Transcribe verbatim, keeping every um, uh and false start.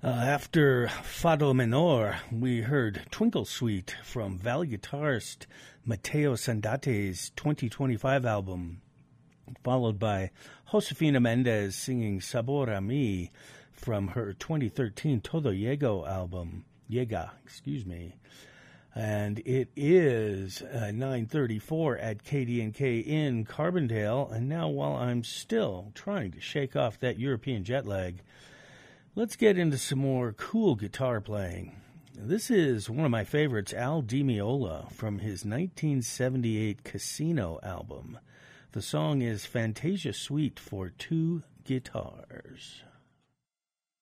Uh, after Fado Menor, we heard Twinkle Suite from Valley guitarist Mateo Sandate's twenty twenty-five album, followed by Josefina Mendez singing Sabor a Mi from her twenty thirteen Todo Llego album. Llega, excuse me. And it is uh, nine thirty-four at K D N K in Carbondale. And now, while I'm still trying to shake off that European jet lag, let's get into some more cool guitar playing. This is one of my favorites, Al Di Meola, from his nineteen seventy-eight Casino album. The song is Fantasia Suite for Two Guitars.